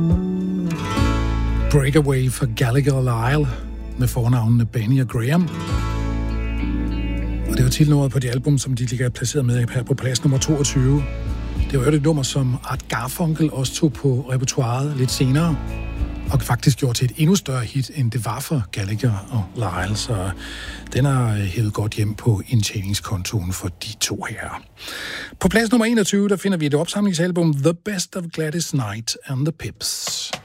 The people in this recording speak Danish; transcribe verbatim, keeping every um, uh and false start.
Breakaway for Gallagher og Lyle med fornavnene Benny og Graham. Og det var titelnummeret på det album, som de ligger placeret med her på plads nummer toogtyve. Det var jo et nummer, som Art Garfunkel også tog på repertoiret lidt senere, og faktisk gjorde til et endnu større hit, end det var for Gallagher og Lyle, så den har hævet godt hjem på indtjeningskontoen for de to her. På plads nummer enogtyve, der finder vi et opsamlingsalbum, The Best of Gladys Knight and the Pips.